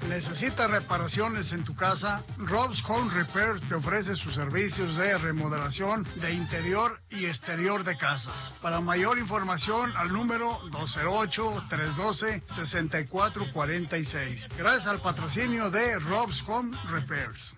¿Necesitas reparaciones en tu casa? Rob's Home Repair te ofrece sus servicios de remodelación de interior y exterior de casas. Para mayor información, al número 208-312-6446. Gracias al patrocinio de Rob's Home Repairs.